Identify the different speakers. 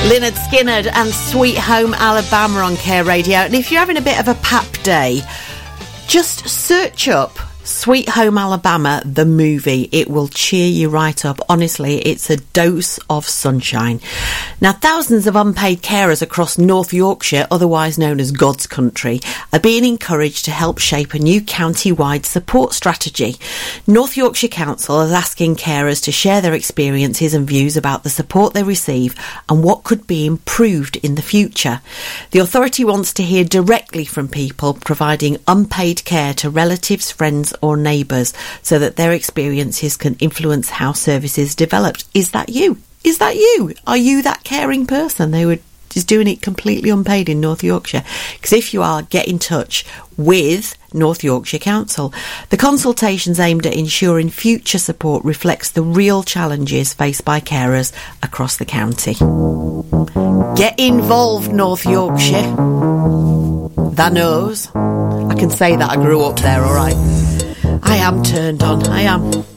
Speaker 1: Lynyrd Skynyrd and Sweet Home Alabama on Care Radio. And if you're having a bit of a pap day, just search up Sweet Home Alabama, the movie. It will cheer you right up. Honestly, it's a dose of sunshine. Now, thousands of unpaid carers across North Yorkshire, otherwise known as God's Country, are being encouraged to help shape a new county-wide support strategy. North Yorkshire Council is asking carers to share their experiences and views about the support they receive and what could be improved in the future. The authority wants to hear directly from people providing unpaid care to relatives, friends or neighbours so that their experiences can influence how services developed. Is that you? Is that you? Are you that caring person who is doing it completely unpaid in North Yorkshire? Because if you are, get in touch with North Yorkshire Council. The consultation's aimed at ensuring future support reflects the real challenges faced by carers across the county. Get involved, North Yorkshire. That knows. I can say that I grew up there, all right. I am turned on. I am.